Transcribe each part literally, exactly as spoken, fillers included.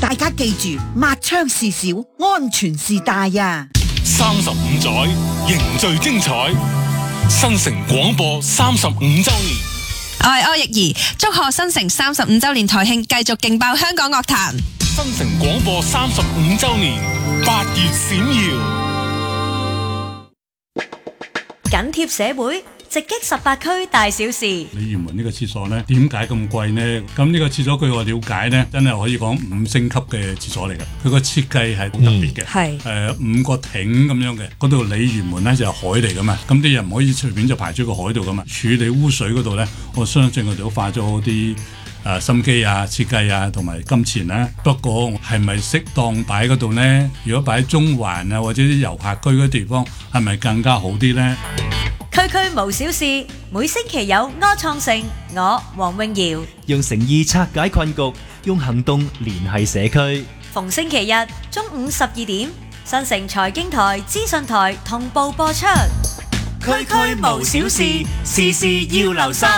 大家記住，抹槍事小，安全事大呀！ 三十五載，凝聚精彩。新城廣播三十五週年， 我係柯奕兒，祝賀新城三十五週年台慶，繼續勁爆香港樂壇。 新城廣播三十五週年，八月閃耀。 緊貼社會，直擊十八區大小事。 鯉魚門呢個廁所呢，點解咁貴呢？咁呢個廁所據我了解呢，真係可以講五星級嘅廁所嚟嘅。佢個設計係好特別嘅，係誒、嗯呃、五個艇咁樣嘅。嗰度鯉魚門呢就係海嚟噶嘛，咁啲人唔可以隨便就排出個海度噶嘛。處理污水嗰度呢，我相信佢哋都花咗啲誒心機啊、設計啊同埋金錢啦。不過係咪適當擺嗰度呢？如果擺喺中環啊或者啲遊客區嗰啲地方，係咪更加好啲呢？ 區區無小事，每星期有柯創盛，我黃詠瑤用誠意拆解困局，用行動聯繫社區。 逢星期日中午十二點，新城財經台、資訊台同步播出。 區區無小事，事事要留心。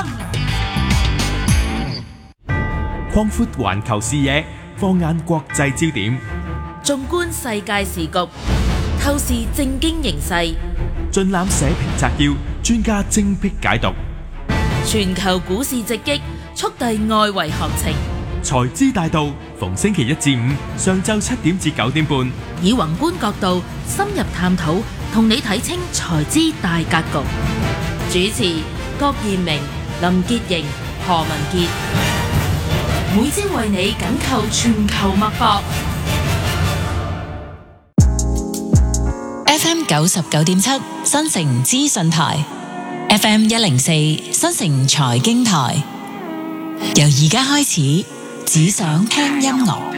擴闊環球視野，放眼國際焦點， 縱觀世界時局，透視政經形勢， 盡覽社評摘要，專家精闢解讀。 全球股市直擊，速遞外圍行情。 財資大道，逢星期一至五上晝七點至九點半， 以宏觀角度深入探討，同你睇清財資大格局。主持郭彥明、林潔瑩、何文傑，每朝為你緊扣全球脈搏。 F M 九十九點七新城資訊台 ，F M 一零四新城財經台，由而家開始，只想聽音樂。